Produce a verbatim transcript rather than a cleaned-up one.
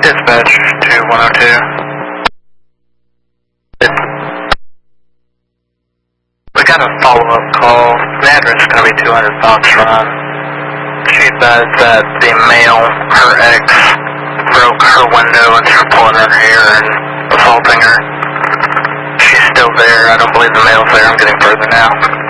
Dispatch to one oh two. We got a follow-up call. The address is going to be two hundred Fox Run. She advised that the male, her ex, broke her window and started pulling her hair and assaulting her. She's still there. I don't believe the male's there. I'm getting further now.